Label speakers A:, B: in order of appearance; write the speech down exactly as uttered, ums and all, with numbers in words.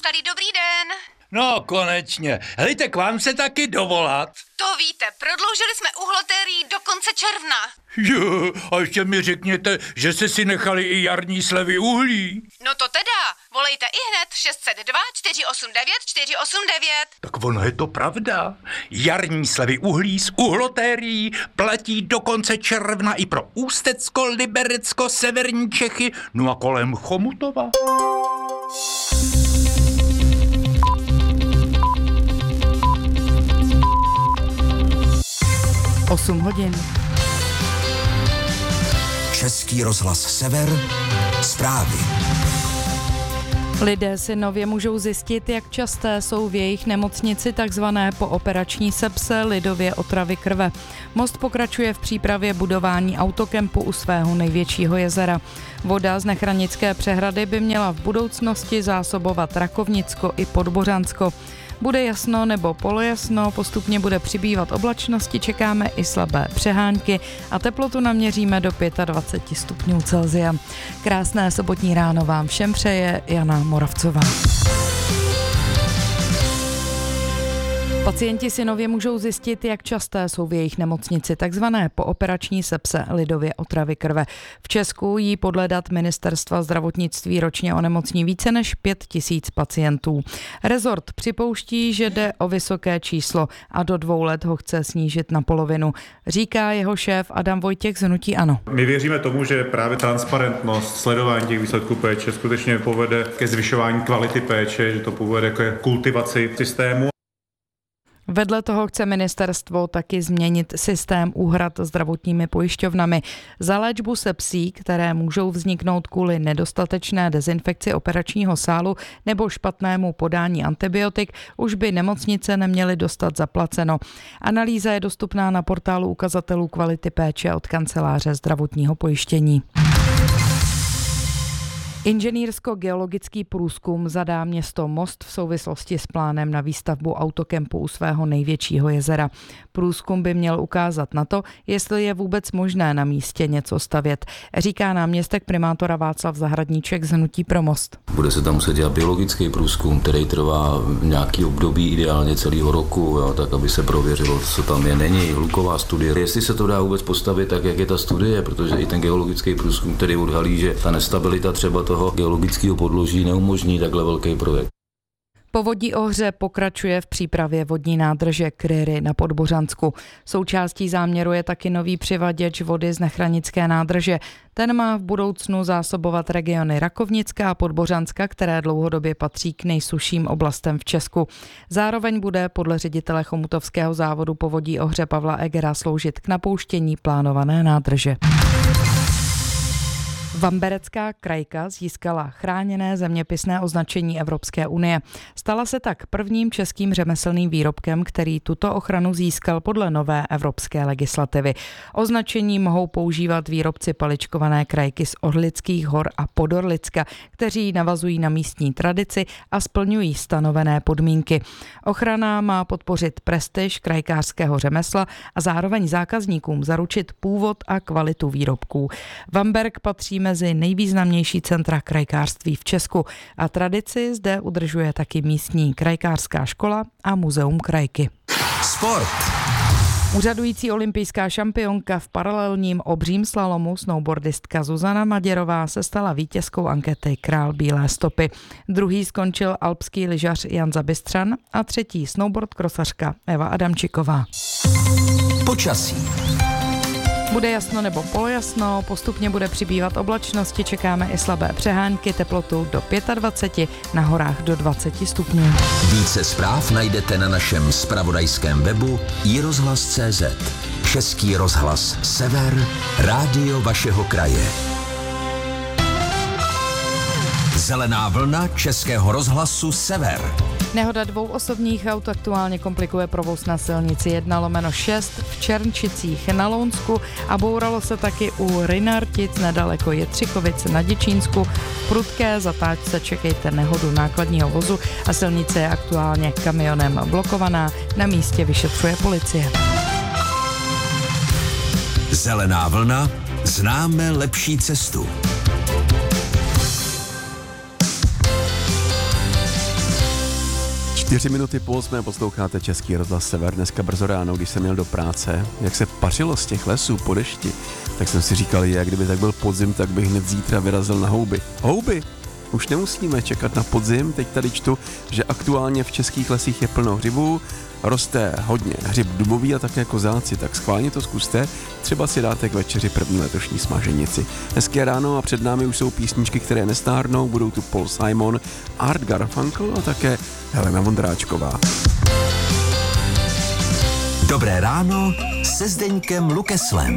A: Natali, dobrý den.
B: No, konečně. Helejte, k vám se taky dovolat?
A: To víte, prodloužili jsme uhlotérií do konce června.
B: Jo, a ještě mi řekněte, že jste si nechali i jarní slevy uhlí.
A: No to teda, volejte i hned šest set dva čtyři osm devět čtyři osm devět.
B: Tak ono je to pravda. Jarní slevy uhlí z uhlotérií platí do konce června i pro Ústecko, Liberecko, severní Čechy, no a kolem Chomutova.
C: osm hodin.
D: Český rozhlas Sever, zprávy.
C: Lidé si nově můžou zjistit, jak časté jsou v jejich nemocnici takzvané pooperační sepse, lidově otravy krve. Most pokračuje v přípravě budování autokempu u svého největšího jezera. Voda z Nechranické přehrady by měla v budoucnosti zásobovat Rakovnicko i Podbořansko. Bude jasno nebo polojasno, postupně bude přibývat oblačnosti, čekáme i slabé přehánky a teplotu naměříme do dvacet pět stupňů Celsia. Krásné sobotní ráno vám všem přeje Jana Moravcová. Pacienti si nově můžou zjistit, jak časté jsou v jejich nemocnici takzvané pooperační sepse, lidově otravy krve. V Česku jí podle dat Ministerstva zdravotnictví ročně onemocní více než pět tisíc pacientů. Rezort připouští, že jde o vysoké číslo a do dvou let ho chce snížit na polovinu. Říká jeho šéf Adam Vojtěch z hnutí ANO.
E: My věříme tomu, že právě transparentnost, sledování těch výsledků péče skutečně povede ke zvyšování kvality péče, že to povede ke kultivaci systému.
C: Vedle toho chce ministerstvo taky změnit systém úhrad zdravotními pojišťovnami. Za léčbu sepsí, které můžou vzniknout kvůli nedostatečné dezinfekci operačního sálu nebo špatnému podání antibiotik, už by nemocnice neměly dostat zaplaceno. Analýza je dostupná na portálu ukazatelů kvality péče od kanceláře zdravotního pojištění. Inženýrsko-geologický průzkum zadá město Most v souvislosti s plánem na výstavbu autokempu u svého největšího jezera. Průzkum by měl ukázat na to, jestli je vůbec možné na místě něco stavět, říká náměstek primátora Václav Zahradníček z hnutí Pro Most.
F: Bude se tam muset dělat biologický průzkum, který trvá nějaký období, ideálně celého roku, jo, tak aby se prověřilo, co tam je, není, hluková studie. Jestli se to dá vůbec postavit tak, jak je ta studie, protože i ten geologický průzkum, který odhalí, že ta nestabilita třeba toho geologického podloží neumožní takhle velký projekt.
C: Povodí Ohře pokračuje v přípravě vodní nádrže Kryry na Podbořansku. Součástí záměru je taky nový přivaděč vody z Nechranické nádrže. Ten má v budoucnu zásobovat regiony Rakovnicka a Podbořanska, které dlouhodobě patří k nejsušším oblastem v Česku. Zároveň bude podle ředitele chomutovského závodu Povodí Ohře Pavla Egera sloužit k napouštění plánované nádrže. Vamberecká krajka získala chráněné zeměpisné označení Evropské unie. Stala se tak prvním českým řemeslným výrobkem, který tuto ochranu získal podle nové evropské legislativy. Označení mohou používat výrobci paličkované krajky z Orlických hor a Podorlicka, kteří navazují na místní tradici a splňují stanovené podmínky. Ochrana má podpořit prestiž krajkářského řemesla a zároveň zákazníkům zaručit původ a kvalitu výrobků. Vamberk patří mezi nejvýznamnější centra krajkářství v Česku a tradici zde udržuje taky místní krajkářská škola a muzeum krajky.
D: Sport.
C: Úřadující olympijská šampionka v paralelním obřím slalomu snowboardistka Zuzana Maděrová se stala vítězkou ankety Král bílé stopy. Druhý skončil alpský lyžař Jan Zabystřan a třetí snowboard krosařka Eva Adamčiková.
D: Počasí.
C: Bude jasno nebo polojasno, postupně bude přibývat oblačnosti, čekáme i slabé přehánky, teplotu do dvacet pět, na horách do dvacet stupňů.
D: Více zpráv najdete na našem zpravodajském webu i rozhlas tečka cé zet. Český rozhlas Sever, rádio vašeho kraje. Zelená vlna Českého rozhlasu Sever.
C: Nehoda dvou osobních aut aktuálně komplikuje provoz na silnici jedna lomeno šest v Černčicích na Lounsku a bouralo se taky u Rynartic nedaleko Jetřikovic na Děčínsku. V prudké zatáčce čekejte nehodu nákladního vozu a silnice je aktuálně kamionem blokovaná. Na místě vyšetřuje policie.
D: Zelená vlna, známe lepší cestu.
G: Čtyři minuty po osmé posloucháte Český rozhlas Sever. Dneska brzo ráno, když jsem měl do práce, jak se pařilo z těch lesů po dešti, tak jsem si říkal, jak kdyby tak byl podzim, tak bych hned zítra vyrazil na houby. Houby! Už nemusíme čekat na podzim, teď tady čtu, že aktuálně v českých lesích je plno hřibů, roste hodně hřib dubový a také kozáci, tak schválně to zkuste, třeba si dáte k večeři první letošní smaženici. Hezké ráno a před námi už jsou písničky, které nestárnou, budou tu Paul Simon, Art Garfunkel a také Helena Vondráčková.
D: Dobré ráno se Zdeňkem Lukeslem.